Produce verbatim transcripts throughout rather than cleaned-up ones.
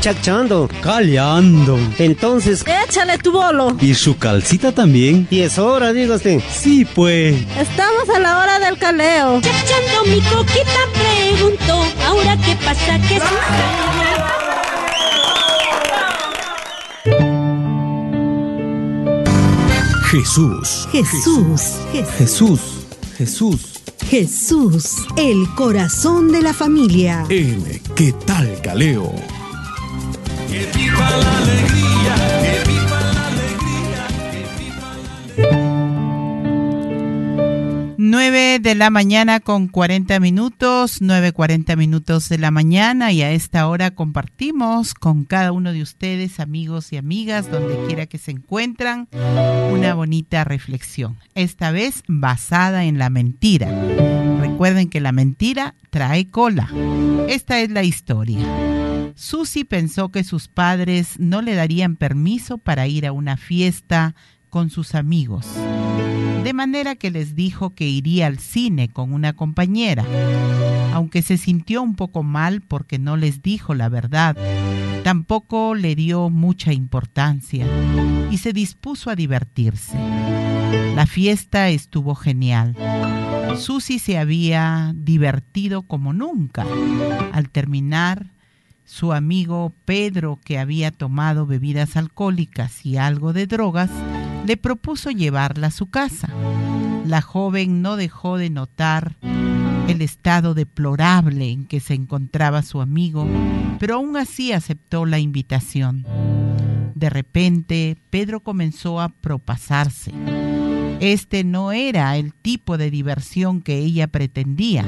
chachando. Callando. Entonces, échale tu bolo. ¿Y su calcita también? Y es hora, diga usted. Sí, pues. Estamos a la hora del caleo. Chachando mi coquita preguntó, ahora qué pasa, qué sucede. Jesús. Jesús. Jesús. Jesús. Jesús, el corazón de la familia. En ¿Qué tal, Caleo? Que viva la alegría, que viva la alegría, que viva la... nueve de la mañana con cuarenta minutos, nueve cuarenta minutos de la mañana, y a esta hora compartimos con cada uno de ustedes, amigos y amigas, donde quiera que se encuentran, una bonita reflexión, esta vez basada en la mentira. Recuerden que la mentira trae cola. Esta es la historia. Susi pensó que sus padres no le darían permiso para ir a una fiesta con sus amigos, de manera que les dijo que iría al cine con una compañera. Aunque se sintió un poco mal porque no les dijo la verdad, tampoco le dio mucha importancia y se dispuso a divertirse. La fiesta estuvo genial. Susi se había divertido como nunca. Al terminar, su amigo Pedro, que había tomado bebidas alcohólicas y algo de drogas, le propuso llevarla a su casa. La joven no dejó de notar el estado deplorable en que se encontraba su amigo, pero aún así aceptó la invitación. De repente, Pedro comenzó a propasarse. Este no era el tipo de diversión que ella pretendía.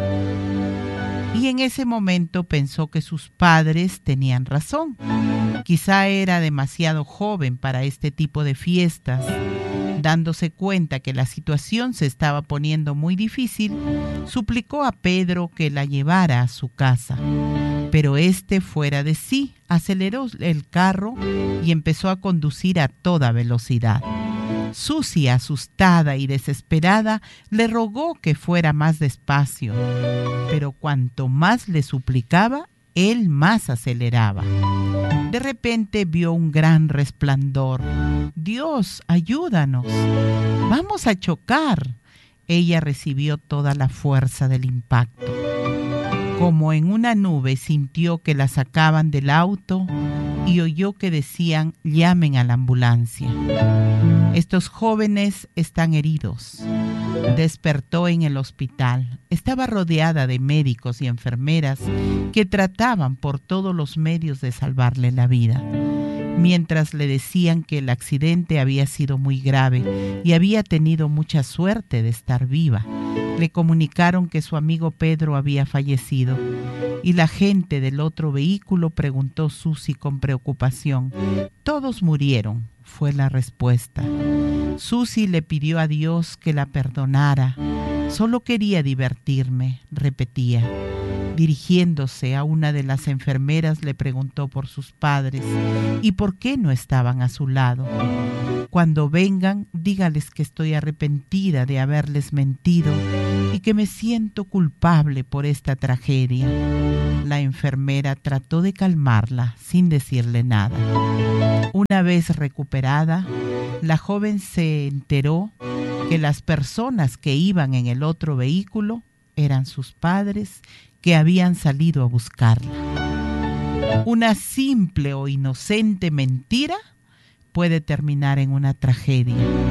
Y en ese momento pensó que sus padres tenían razón. Quizá era demasiado joven para este tipo de fiestas. Dándose cuenta que la situación se estaba poniendo muy difícil, suplicó a Pedro que la llevara a su casa. Pero este, fuera de sí, aceleró el carro y empezó a conducir a toda velocidad. Susi, asustada y desesperada, le rogó que fuera más despacio, pero cuanto más le suplicaba, él más aceleraba. De repente vio un gran resplandor. ¡Dios, ayúdanos! ¡Vamos a chocar! Ella recibió toda la fuerza del impacto. Como en una nube, sintió que la sacaban del auto y oyó que decían: llamen a la ambulancia. Estos jóvenes están heridos. Despertó en el hospital. Estaba rodeada de médicos y enfermeras que trataban por todos los medios de salvarle la vida, mientras le decían que el accidente había sido muy grave y había tenido mucha suerte de estar viva. Le comunicaron que su amigo Pedro había fallecido y la gente del otro vehículo preguntó Susi con preocupación. «Todos murieron», fue la respuesta. Susi le pidió a Dios que la perdonara. «Solo quería divertirme», repetía. Dirigiéndose a una de las enfermeras, le preguntó por sus padres y por qué no estaban a su lado. «Cuando vengan, dígales que estoy arrepentida de haberles mentido y que me siento culpable por esta tragedia». La enfermera trató de calmarla sin decirle nada. Una vez recuperada, la joven se enteró que las personas que iban en el otro vehículo eran sus padres, que habían salido a buscarla. Una simple o inocente mentira puede terminar en una tragedia.